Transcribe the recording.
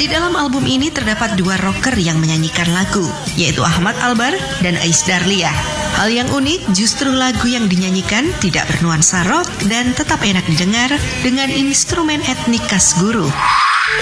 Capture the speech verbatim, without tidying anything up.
dalam album ini terdapat dua rocker yang menyanyikan lagu, yaitu Ahmad Albar dan Ais Darlia. Hal yang unik justru lagu yang dinyanyikan tidak bernuansa rock dan tetap enak didengar dengan instrumen etnik khas Guru.